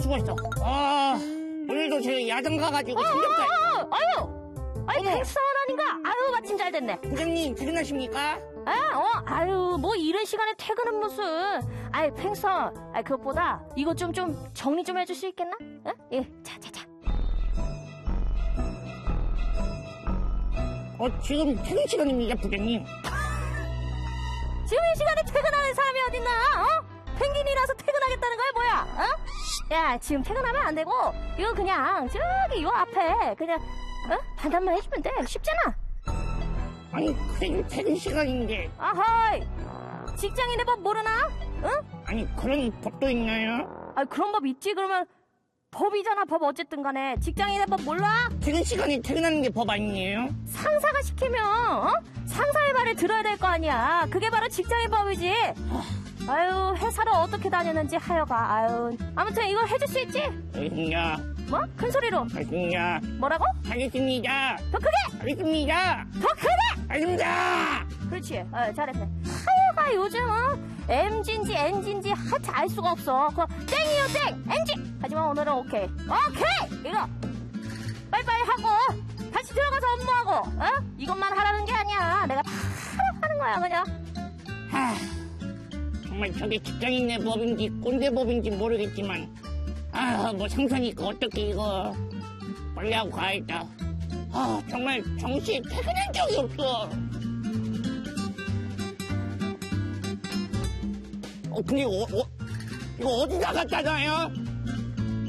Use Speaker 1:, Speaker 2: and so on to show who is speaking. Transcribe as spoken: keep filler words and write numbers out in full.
Speaker 1: 죽었어. 아, 오늘도 제가 야장 가가지고 삼겹살.
Speaker 2: 어, 어, 아유, 아유, 백선 아닌가? 아유, 마침 잘 됐네.
Speaker 1: 부장님, 퇴근하십니까?
Speaker 2: 아, 어, 아유, 뭐 이런 시간에 퇴근은 무슨. 아이, 팽선. 아, 그것보다 이거 좀, 좀 정리 좀 해줄 수 있겠나? 어? 예, 자, 자, 자.
Speaker 1: 어, 지금 퇴근 시간입니다, 부장님.
Speaker 2: 지금 이 시간에 퇴근하는 사람이 어딨나? 어? 펭귄이라서 퇴근하겠다는 거야, 뭐야? 어? 야, 지금 퇴근하면 안 되고, 이거 그냥, 저기, 요 앞에, 그냥, 어? 반납만 해주면 돼. 쉽잖아.
Speaker 1: 아니, 그래도 퇴근 시간인데.
Speaker 2: 아하이! 직장인의 법 모르나? 응?
Speaker 1: 아니, 그런 법도 있나요?
Speaker 2: 아, 그런 법 있지? 그러면, 법이잖아, 법 어쨌든 간에. 직장인의 법 몰라?
Speaker 1: 퇴근 시간에 퇴근하는 게 법 아니에요?
Speaker 2: 상사가 시키면, 어? 상사의 말을 들어야 될 거 아니야. 그게 바로 직장의 법이지. 아유, 회사를 어떻게 다녔는지 하여가, 아유. 아무튼 이거 해줄 수 있지?
Speaker 1: 알겠습니다.
Speaker 2: 뭐? 큰 소리로.
Speaker 1: 알겠습니다.
Speaker 2: 뭐라고?
Speaker 1: 알겠습니다.
Speaker 2: 더 크게!
Speaker 1: 알겠습니다.
Speaker 2: 더 크게!
Speaker 1: 알겠습니다.
Speaker 2: 그렇지. 어, 잘했네. 하여가 요즘, 어? 엠지인지 엔지인지 하여튼 알 수가 없어. 그거 땡이요, 땡! 엔지! 하지만 오늘은 오케이. 오케이! 이거. 빨리빨리 하고, 다시 들어가서 업무하고, 어? 이것만 하라는 게 아니야. 내가 다 하는 거야, 그냥.
Speaker 1: 하, 정말 저게 직장인의 법인지 꼰대 법인지 모르겠지만, 아, 뭐 상사니까 어떻게 이거 빨리 하고 가야겠다. 아, 정말 정시에 퇴근한 적이 없어. 어, 근데 이거, 어, 이거 어디다 갖다 놔요?